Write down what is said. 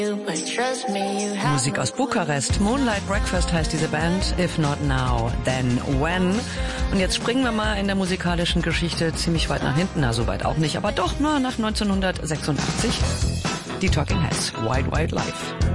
Musik aus Bukarest. Moonlight Breakfast heißt diese Band. If not now, then when. Und jetzt springen wir mal in der musikalischen Geschichte ziemlich weit nach hinten. Na, so weit auch nicht, aber doch nur nach 1986. Die Talking Heads. Wild Wild Life.